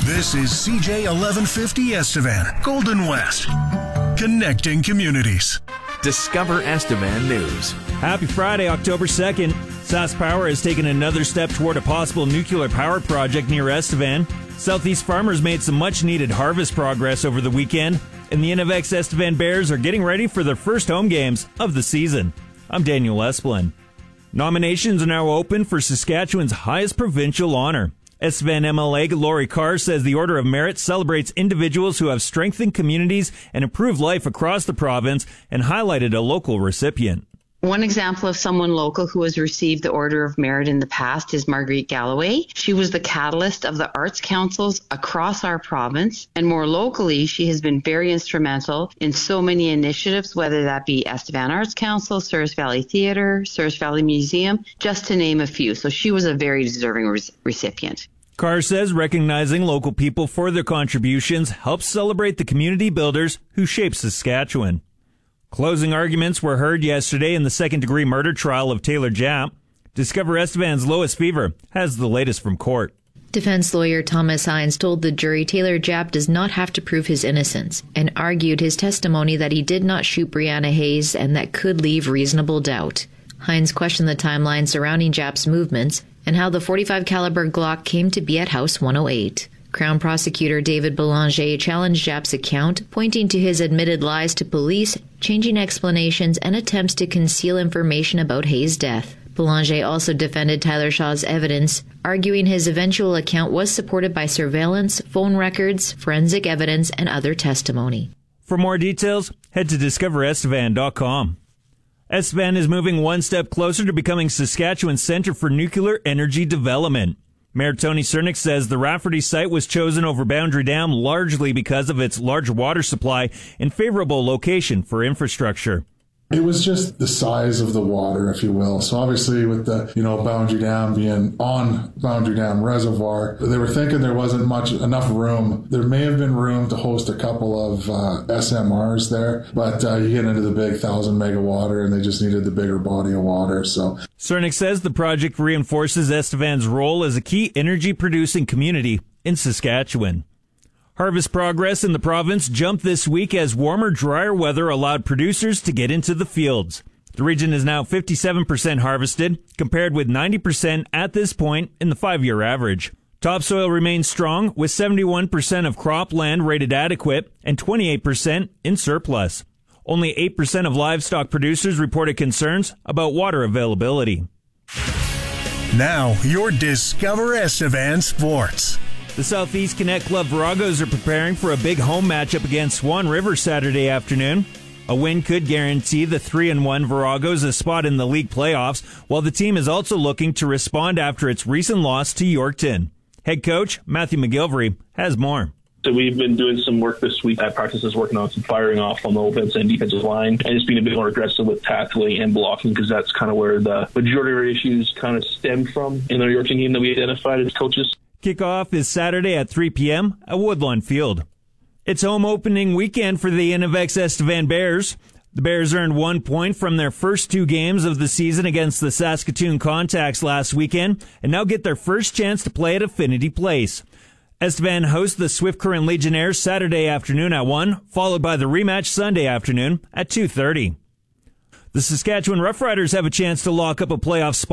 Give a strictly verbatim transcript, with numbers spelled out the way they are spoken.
This is C J eleven fifty Estevan, Golden West. Connecting communities. Discover Estevan News. Happy Friday, October second. SaskPower has taken another step toward a possible nuclear power project near Estevan. Southeast farmers made some much-needed harvest progress over the weekend, and the Innovex Estevan Bears are getting ready for their first home games of the season. I'm Daniel Esplin. Nominations are now open for Saskatchewan's highest provincial honor. Estevan M L A Lori Carr says the Order of Merit celebrates individuals who have strengthened communities and improved life across the province, and highlighted a local recipient. One example of someone local who has received the Order of Merit in the past is Marguerite Galloway. She was the catalyst of the arts councils across our province, and more locally, she has been very instrumental in so many initiatives, whether that be Estevan Arts Council, Souris Valley Theatre, Souris Valley Museum, just to name a few. So she was a very deserving re- recipient. Carr says recognizing local people for their contributions helps celebrate the community builders who shape Saskatchewan. Closing arguments were heard yesterday in the second-degree murder trial of Taylor Japp. Discover Estevan's Lois Fever has the latest from court. Defense lawyer Thomas Hines told the jury Taylor Japp does not have to prove his innocence, and argued his testimony that he did not shoot Brianna Hayes and that could leave reasonable doubt. Hines questioned the timeline surrounding Japp's movements and how the forty-five caliber Glock came to be at House one oh eight. Crown Prosecutor David Belanger challenged Japp's account, pointing to his admitted lies to police, changing explanations, and attempts to conceal information about Hayes' death. Belanger also defended Tyler Shaw's evidence, arguing his eventual account was supported by surveillance, phone records, forensic evidence, and other testimony. For more details, head to discover estevan dot com. Estevan is moving one step closer to becoming Saskatchewan's Centre for Nuclear Energy Development. Mayor Tony Cernick says the Rafferty site was chosen over Boundary Dam largely because of its large water supply and favorable location for infrastructure. It was just the size of the water, if you will. So obviously with the, you know, Boundary Dam being on Boundary Dam Reservoir, they were thinking there wasn't much enough room. There may have been room to host a couple of uh, S M Rs there, but uh, you get into the big thousand mega water and they just needed the bigger body of water. So Cernick says the project reinforces Estevan's role as a key energy producing community in Saskatchewan. Harvest progress in the province jumped this week as warmer, drier weather allowed producers to get into the fields. The region is now fifty-seven percent harvested, compared with ninety percent at this point in the five-year average. Topsoil remains strong, with seventy-one percent of cropland rated adequate and twenty-eight percent in surplus. Only eight percent of livestock producers reported concerns about water availability. Now, your Discover Estevan Sports. The Southeast Connect Club Viragos are preparing for a big home matchup against Swan River Saturday afternoon. A win could guarantee the three and one Viragos a spot in the league playoffs, while the team is also looking to respond after its recent loss to Yorkton. Head coach Matthew McGilvery has more. So we've been doing some work this week at practices, working on some firing off on the offense and defensive line, and just being a bit more aggressive with tackling and blocking, because that's kind of where the majority of our issues kind of stem from in the Yorkton game that we identified as coaches. Kickoff is Saturday at three p.m. at Woodlawn Field. It's home opening weekend for the Innovex Estevan Bears. The Bears earned one point from their first two games of the season against the Saskatoon Contacts last weekend, and now get their first chance to play at Affinity Place. Estevan hosts the Swift Current Legionnaires Saturday afternoon at one, followed by the rematch Sunday afternoon at two thirty. The Saskatchewan Roughriders have a chance to lock up a playoff spot